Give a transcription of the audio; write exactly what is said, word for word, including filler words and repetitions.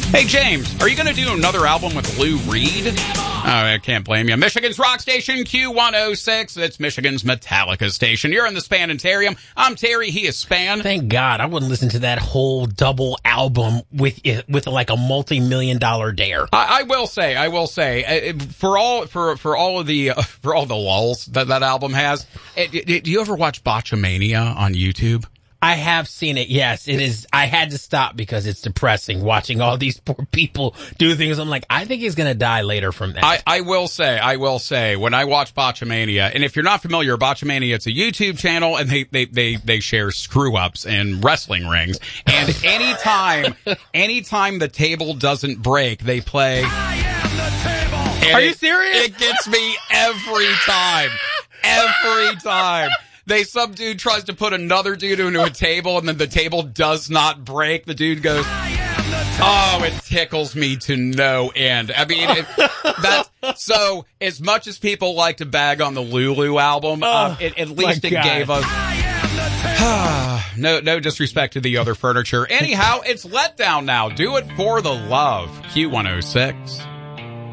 Hey, James, are you going to do another album with Lou Reed? Oh, I can't blame you. Michigan's rock station, Q one oh six. It's Michigan's Metallica station. You're in the Spanitarium. I'm Terry. He is Span. Thank God I wouldn't listen to that whole double album with with like a multi-million dollar dare. I, I will say, I will say, uh, for all for for all of the uh, for all the lulls that that album has. It, it, do you ever watch Botchamania on YouTube? I have seen it, yes. It is. I had to stop because it's depressing watching all these poor people do things. I'm like, I think he's going to die later from that. I, I will say, I will say, when I watch Botchamania, and if you're not familiar, Botchamania, it's a YouTube channel, and they, they, they, they share screw-ups in wrestling rings. And anytime, anytime the table doesn't break, they play... I am the table! Are you serious? It gets me every time. Every time. They, some dude tries to put another dude into a table, and then the table does not break. The dude goes, oh, it tickles me to no end. I mean, it, that's, so as much as people like to bag on the Lulu album, oh, um, it, at least it God. gave us, no, no disrespect to the other furniture. Anyhow, it's Letdown now. Do it for the love. Q one oh six.